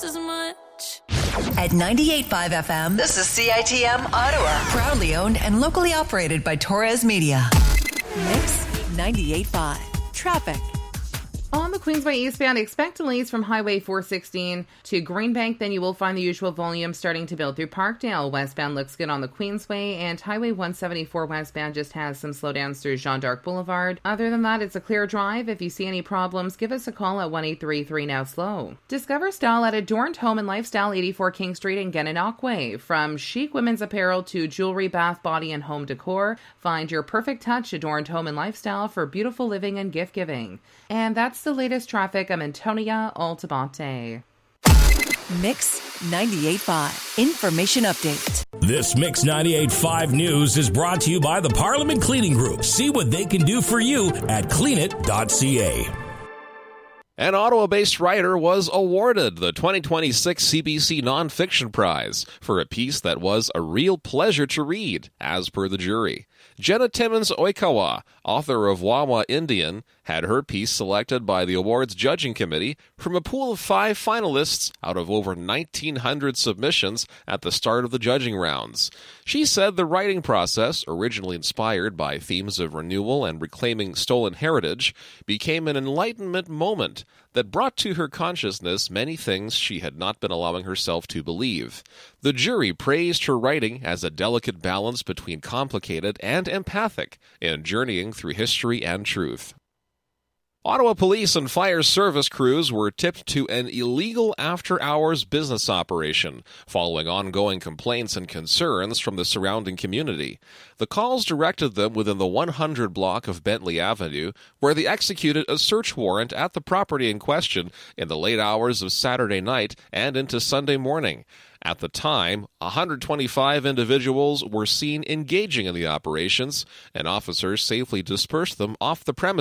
just as much. At 98.5 FM, this is CITM Ottawa. Proudly owned and locally operated by Torres Media. Mix 98.5. Traffic. On the Queensway eastbound, expect delays from Highway 416 to Greenbank. Then you will find the usual volume starting to build through Parkdale. Westbound looks good on the Queensway, and Highway 174 westbound just has some slowdowns through Jean d'Arc Boulevard. Other than that, it's a clear drive. If you see any problems, give us a call at 1-833-NOW-SLOW. Discover style at Adorned Home and Lifestyle, 84 King Street in Gananoque. From chic women's apparel to jewelry, bath, body, and home decor, find your perfect touch. Adorned Home and Lifestyle for beautiful living and gift giving. And that's the latest traffic. I'm Antonia Altabate. Mix 98.5. Information update. This Mix 98.5 news is brought to you by the Parliament Cleaning Group. See what they can do for you at cleanit.ca. An Ottawa-based writer was awarded the 2026 CBC Nonfiction Prize for a piece that was a real pleasure to read, as per the jury. Jenna Timmons Oikawa, author of Wawa Indian, had her piece selected by the awards judging committee from a pool of 5 finalists out of over 1,900 submissions at the start of the judging rounds. She said the writing process, originally inspired by themes of renewal and reclaiming stolen heritage, became an enlightenment moment that brought to her consciousness many things she had not been allowing herself to believe. The jury praised her writing as a delicate balance between complicated and empathic in journeying through history and truth. Ottawa Police and Fire Service crews were tipped to an illegal after-hours business operation following ongoing complaints and concerns from the surrounding community. The calls directed them within the 100 block of Bentley Avenue, where they executed a search warrant at the property in question in the late hours of Saturday night and into Sunday morning. At the time, 125 individuals were seen engaging in the operations, and officers safely dispersed them off the premises.